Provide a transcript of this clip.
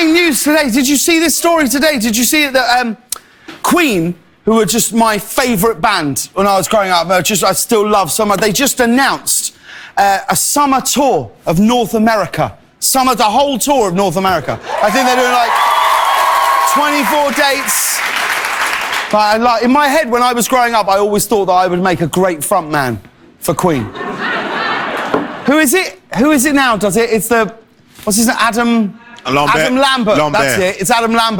gutting news today. Did you see this story today? Did you see it that Queen, who were just my favourite band when I was growing up, I still love summer. They just announced a summer tour of North America. The whole tour of North America. I think they're doing like 24 dates. But in my head, when I was growing up, I always thought that I would make a great front man for Queen. Who is it? Who is it now? Does it? It's the what's his name? Adam Lambert. That's it. It's Adam Lambert.